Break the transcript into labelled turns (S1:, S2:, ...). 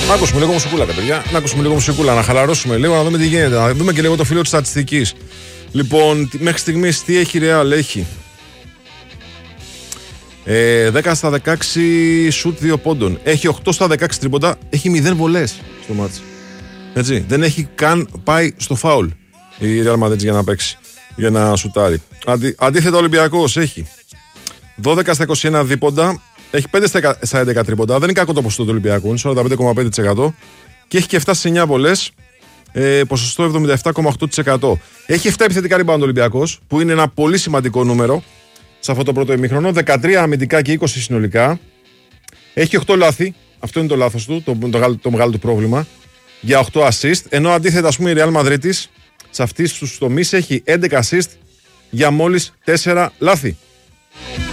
S1: Να ακούσουμε λίγο μουσικούλα, παιδιά. Να ακούσουμε λίγο μουσικούλα, να χαλαρώσουμε λίγο, να δούμε τι γίνεται. Να δούμε και λίγο το φύλλο της στατιστικής. Λοιπόν, μέχρι στιγμής τι έχει η Real? Έχει 10 στα 16 σουτ 2 πόντων. Έχει 8 στα 16 τρίποντα. Έχει 0 βολές στο μάτς. Έτσι. Δεν έχει καν πάει στο φάουλ η Real Madrid για να παίξει, για να σουτάρει. Αντίθετα, ο Ολυμπιακός έχει 12 στα 21 δίποντα. Έχει 5 στα 11 τρίποντα. Δεν είναι κακό το ποσοστό του Ολυμπιακού. Είναι 45,5%. Και έχει και 7 στις 9 βολές. Ποσοστό 77,8%. Έχει 7 επιθετικά rebound ο Ολυμπιακός, που είναι ένα πολύ σημαντικό νούμερο σε αυτό το πρώτο ημίχρονο. 13 αμυντικά και 20 συνολικά. Έχει 8 λάθη. Αυτό είναι το λάθος του, το μεγάλο του πρόβλημα. Για 8 assist. Ενώ αντίθετα, ας πούμε, η Real Madrid σε αυτούς τους τομείς έχει 11 assist για μόλις 4 λάθη.